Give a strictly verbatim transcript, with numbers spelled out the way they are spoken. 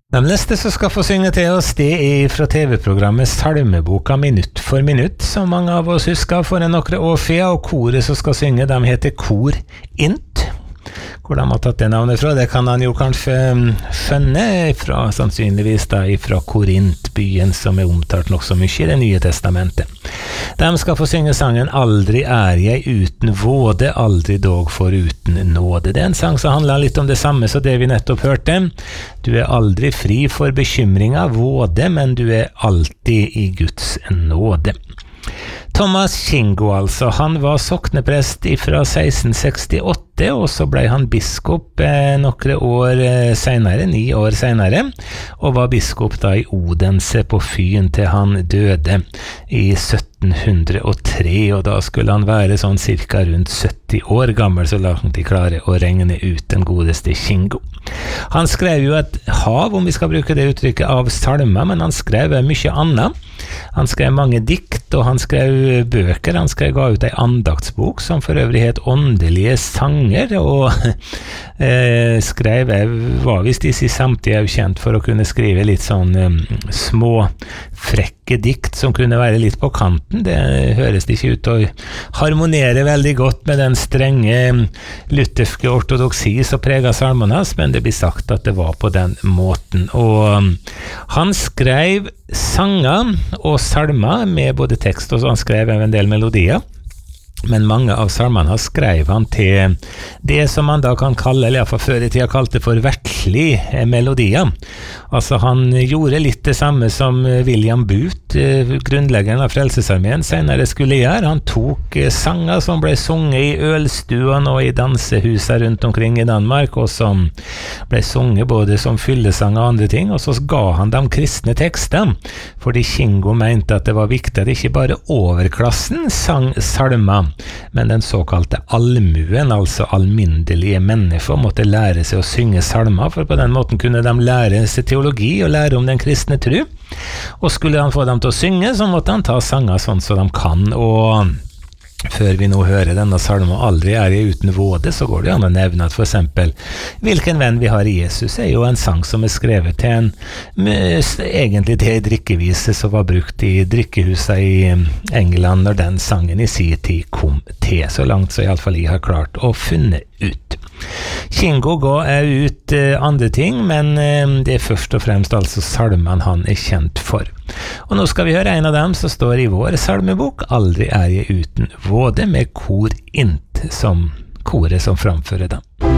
De neste som skal få synge til oss, det er fra T V-programmet Salmeboka Minutt for Minutt, som mange av oss husker for en nokre år siden, og koret som skal synge, de heter Kor Int. Hvor de har tatt det navnet fra, det kan han jo kanskje skjønne, fra, sannsynligvis da, fra Korint, byen som er omtalt nok så mye i det nye testamentet. De skal få synge sangen «Aldri er jeg uten våde, aldri dog foruten nåde». Det er en sang som handler litt om det samme som det vi nettopp hørte. Du er aldri fri for bekymring av våde, men du er alltid i Guds nåde. Thomas Kingo, altså, han var sokneprest fra seksten sekstiåtte, og så ble han biskop eh, nokre år eh, senere, ni år senere, og var biskop da i Odense på Fyn til han døde i sytten hundre og tre, og da skulle han være sånn cirka rundt sytti år gammel, så langt de klarer å regne ut den godeste Kingo. Han skrev jo et hav, om vi skal bruke det uttrykket, av salmer, men han skrev mye annet. Han skrev mange dikt, og han skrev bøker. Han skrev ga ut en andaktsbok som for øvrig het Åndelige sanger, og eh, skrev, var visst i sin samtid kjent for å kunne skrive litt sånn um, små, frekke dikt som kunne være litt på kanten. Det høres ikke ut til å harmonere veldig godt med den strenge lutherske ortodoksi som preget salmene hans, men det blir sagt at det var på den måten. Og um, han skrev sanger og salmer med både tekst og så han skrev en del melodier, men mange av salmene skrev han til det som man da kan kalle, eller i hvert fall før i tida kalte for vertlig melodier. Altså han gjorde litt det samme som William Booth, grunnleggeren av Frelsesarmeen, senere skulle gjøre. Han tok sanger som ble sunget i ølstuene og i dansehuset rundt omkring i Danmark, og som ble sunget både som fyllesang og andre ting, og så ga han dem kristne tekster, fordi Kingo mente at det var viktig at ikke bare overklassen sang salmer, men den såkalte allmuen, altså almindelige mennesker, måtte lære seg å synge salmer, for på den måten kunne de lære seg teologi og lære om den kristne tro. Og skulle han få dem til å synge, så måtte han ta sanger sånn som de kan, og før vi nå hører denne salmen «Aldri er jeg uten våde», så går det an å nevne at for eksempel «Hvilken venn vi har i Jesus» er jo en sang som er skrevet til en, egentlig til drikkevise som var brukt i drikkehuset i England når den sangen i sin tid kom til, så langt så i alle fall jeg har klart å funne ut. Kingo ga ut andre ting, men det er først og fremst altså salmen han er kjent for. Og nå skal vi høre en av dem som står i vår salmebok, «Aldri er jeg uten våde», med Kor Int som koret som framfører dem.